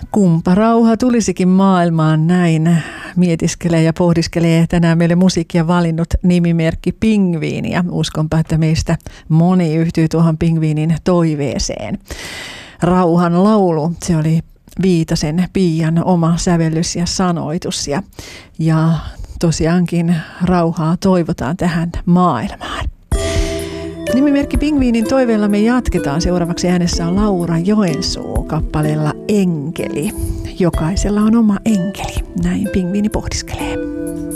Kumpa rauha tulisikin maailmaan, näin mietiskelee ja pohdiskelee tänään meille musiikkia valinnut nimimerkki Pingviini, ja uskonpa, että meistä moni yhtyy tuohon Pingviinin toiveeseen. Rauhan laulu, se oli Viitasen Piian oma sävellys ja sanoitus, ja tosiaankin rauhaa toivotaan tähän maailmaan. Nimimerkki Pingviinin toiveella me jatketaan. Seuraavaksi äänessä on Laura Joensuu kappaleella Enkeli. Jokaisella on oma enkeli. Näin Pingviini pohdiskelee.